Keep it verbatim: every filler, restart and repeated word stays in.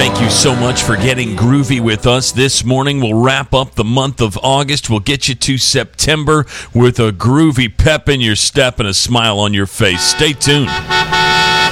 Thank you so much for getting groovy with us this morning. We'll wrap up the month of August. We'll get you to September with a groovy pep in your step and a smile on your face. Stay tuned.